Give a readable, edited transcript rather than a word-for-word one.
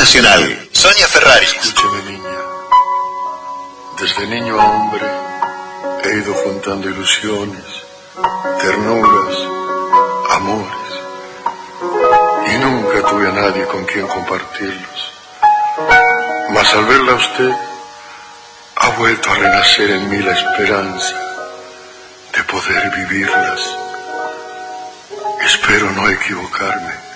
nacional, Sonia Ferrari. Escúcheme, niña. Desde niño a hombre he ido juntando ilusiones, ternuras, amores, y nunca tuve a nadie con quien compartirlos. Mas al verla a usted, ha vuelto a renacer en mí la esperanza de poder vivirlas. Espero no equivocarme.